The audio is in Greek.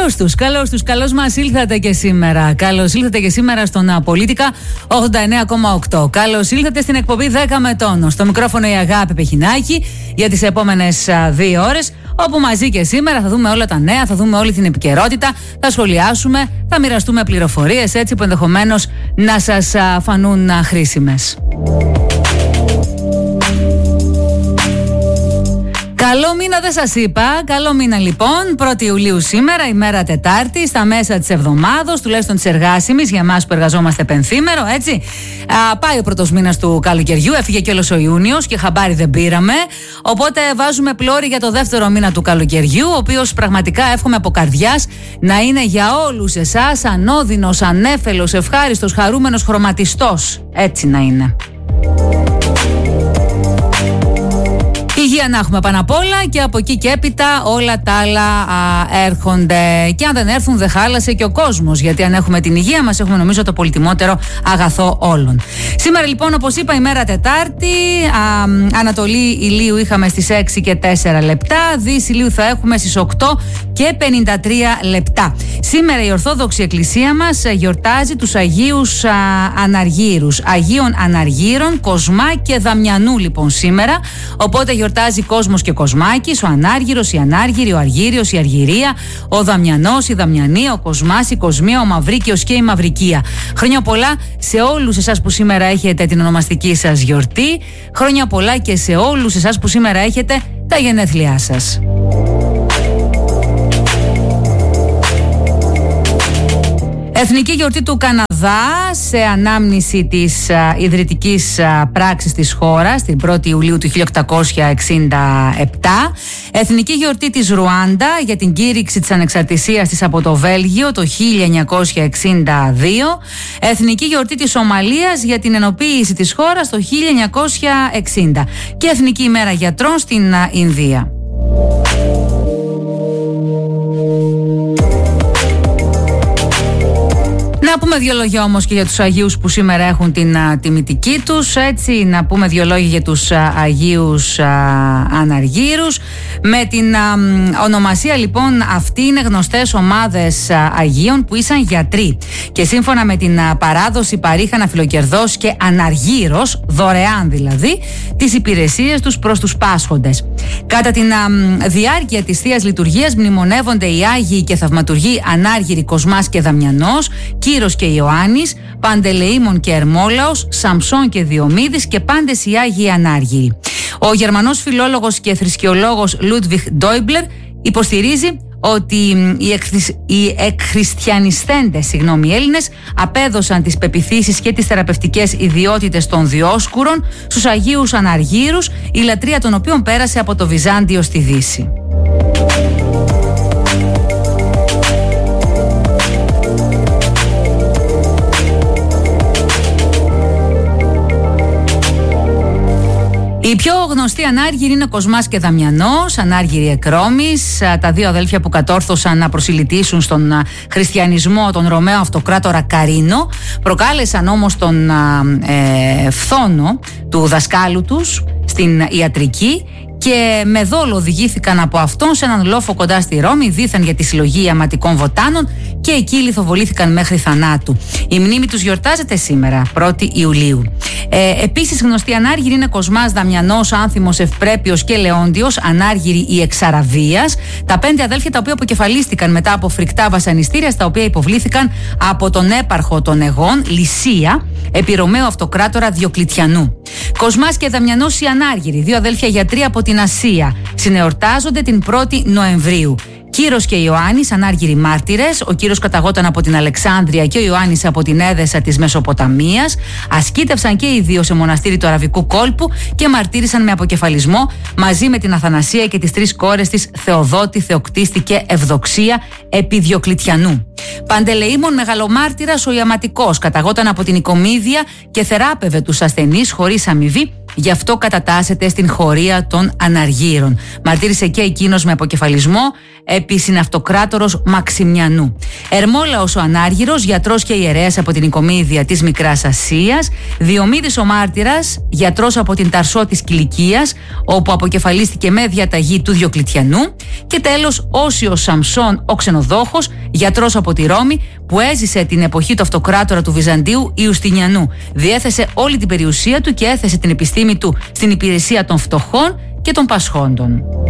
Καλώς μας ήλθατε και σήμερα. Καλώς ήλθατε και σήμερα στον Πολίτικα 89,8. Καλώς ήλθατε στην εκπομπή 10 με τόνο. Στο μικρόφωνο η Αγάπη Πεχινάκη για τις επόμενες 2 ώρες, όπου μαζί και σήμερα θα δούμε όλα τα νέα, θα δούμε όλη την επικαιρότητα, θα σχολιάσουμε, θα μοιραστούμε πληροφορίες έτσι που ενδεχομένως να σας φανούν χρήσιμες. Καλό μήνα δεν σας είπα, καλό μήνα λοιπόν, 1η Ιουλίου σήμερα, ημέρα Τετάρτη, στα μέσα της εβδομάδος, τουλάχιστον της εργάσιμης, για εμάς που εργαζόμαστε πενθήμερο, έτσι. Πάει ο πρώτος μήνας του καλοκαιριού, έφυγε και όλος ο Ιούνιος και χαμπάρι δεν πήραμε, οπότε βάζουμε πλώρη για το δεύτερο μήνα του καλοκαιριού, ο οποίος πραγματικά εύχομαι από καρδιάς να είναι για όλους εσάς ανώδυνος, ανέφελος, ευχάριστος, χαρούμενος, χρωματιστός, έτσι να είναι. Υγεία να έχουμε πάνω απ' όλα και από εκεί και έπειτα όλα τα άλλα έρχονται. Και αν δεν έρθουν δεν χάλασε και ο κόσμος, γιατί αν έχουμε την υγεία μας έχουμε νομίζω το πολυτιμότερο αγαθό όλων. Σήμερα λοιπόν, όπως είπα, ημέρα Τετάρτη, Ανατολή ηλίου είχαμε στις 6 και 4 λεπτά, Δύση ηλίου θα έχουμε στις 8 και 53 λεπτά. Σήμερα η Ορθόδοξη Εκκλησία μας γιορτάζει τους Αγίους Αναργύρους, Αγίων Αναργύρων, Κοσμά και Δαμιανού λοιπόν σήμερα, οπότε γιορτάζει Κόσμος και Κοσμάκης, ο Ανάργυρος, η Ανάργυρη, ο Αργύριος, η Αργυρία, ο Δαμιανός, η Δαμιανή, ο Κοσμάς, η Κοσμία, ο Μαυρίκιος και η Μαυρικία. Χρόνια πολλά σε όλους εσάς που σήμερα έχετε την ονομαστική σας γιορτή. Χρόνια πολλά και σε όλους εσάς που σήμερα έχετε τα γενέθλιά σας. Εθνική γιορτή του Καναδά σε ανάμνηση της ιδρυτικής πράξης της χώρας την 1η Ιουλίου του 1867. Εθνική γιορτή της Ρουάντα για την κήρυξη της ανεξαρτησίας της από το Βέλγιο το 1962. Εθνική γιορτή της Σομαλίας για την ενοποίηση της χώρας το 1960. Και Εθνική ημέρα γιατρών στην Ινδία. Να πούμε 2 λόγια όμως και για τους Αγίους που σήμερα έχουν την τιμητική τους, έτσι, να πούμε 2 λόγια για τους Αγίους Αναργύρους. Με την ονομασία λοιπόν αυτή είναι γνωστές ομάδες Αγίων που ήσαν γιατροί και σύμφωνα με την παράδοση παρήχαν αφιλοκερδός και αναργύρος, δωρεάν δηλαδή, τις υπηρεσίες τους προς τους πάσχοντες. Κατά την διάρκεια της Θείας Λειτουργίας μνημονεύονται οι Άγιοι και Θαυματουργοί Ανάργυροι, Κοσμάς και Δαμιανός, Κύρος και Ιωάννης, Παντελεήμων και Ερμόλαος, Σαμψόν και Διομήδης και πάντες οι Άγιοι Ανάργυροι. Ο Γερμανός φιλόλογος και θρησκεολόγος Λούντβιχ Ντόιμπλερ υποστηρίζει ότι οι εκχριστιανισθέντες Έλληνες απέδωσαν τις πεποιθήσεις και τις θεραπευτικές ιδιότητες των Διόσκουρων στους Αγίους Αναργύρους, η λατρεία των οποίων πέρασε από το Βυζάντιο στη Δύση. Οι πιο γνωστοί Ανάργυροι είναι Κοσμάς και Δαμιανός, Ανάργυροι εκρόμης, τα 2 αδέλφια που κατόρθωσαν να προσιλητήσουν στον χριστιανισμό τον Ρωμαίο αυτοκράτορα Καρίνο, προκάλεσαν όμως τον φθόνο του δασκάλου τους στην ιατρική και με δόλο οδηγήθηκαν από αυτόν σε έναν λόφο κοντά στη Ρώμη, δήθαν για τη συλλογή ιαματικών βοτάνων και εκεί λιθοβολήθηκαν μέχρι θανάτου. Η μνήμη τους γιορτάζεται σήμερα, 1η Ιουλίου. Επίσης γνωστοί Ανάργυροι είναι Κοσμάς, Δαμιανός, Άνθιμος, Ευπρέπειος και Λεόντιος, Ανάργυροι η Εξαραβίας, τα 5 αδέλφια τα οποία αποκεφαλίστηκαν μετά από φρικτά βασανιστήρια στα οποία υποβλήθηκαν από τον έπαρχο των Αιγών, Λυσία, επί Ρωμαίου αυτοκράτορα Διοκλητιανού. Κοσμάς και Δαμιανός οι Ανάργυροι, 2 αδέλφια γιατροί από την Ασία, συνεορτάζονται την 1η Νοεμβρίου. Κύρος και Ιωάννης, Ανάργυροι μάρτυρες. Ο Κύρος καταγόταν από την Αλεξάνδρεια και ο Ιωάννης από την Έδεσα της Μεσοποταμίας. Ασκήτευσαν και οι 2 σε μοναστήρι του Αραβικού κόλπου και μαρτύρησαν με αποκεφαλισμό μαζί με την Αθανασία και τις 3 κόρες της, Θεοδότη, Θεοκτίστη και Ευδοξία, επί Διοκλητιανού. Παντελεήμων μεγαλομάρτυρας ο Ιαματικός, καταγόταν από την Οικομίδια και θεράπευε τους ασθενείς χωρίς αμοιβή, γι' αυτό κατατάσσεται στην χωρία των Αναργύρων. Μαρτύρησε και εκείνος με αποκεφαλισμό επί συναυτοκράτορος Μαξιμιανού. Ερμόλαος ο Ανάργυρος, γιατρός και ιερέας από την Οικομίδια της Μικράς Ασίας. Διομήδης ο Μάρτυρας, γιατρός από την Ταρσό της Κιλικίας, όπου αποκεφαλίστηκε με διαταγή του Διοκλητιανού. Και τέλος Όσιος Σαμψόν ο Ξενοδόχος, Γιατρός από τη Ρώμη που έζησε την εποχή του αυτοκράτορα του Βυζαντίου Ιουστινιανού. Διέθεσε όλη την περιουσία του και έθεσε την επιστήμη του στην υπηρεσία των φτωχών και των πασχόντων.